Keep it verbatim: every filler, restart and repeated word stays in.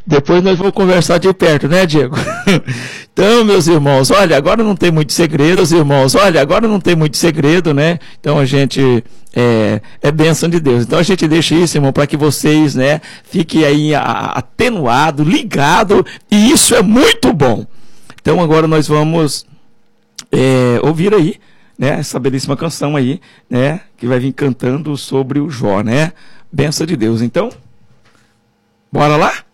Depois nós vamos conversar de perto, né, Diego? Então, meus irmãos, olha, agora não tem muito segredo, os irmãos, olha, agora não tem muito segredo, né? Então a gente é, é bênção de Deus. Então a gente deixa isso, irmão, para que vocês, né, fiquem aí atenuado, ligado, e isso é muito bom. Então agora nós vamos é, ouvir aí, né, essa belíssima canção aí, né, que vai vir cantando sobre o Jó, né? Bênção de Deus. Então, bora lá?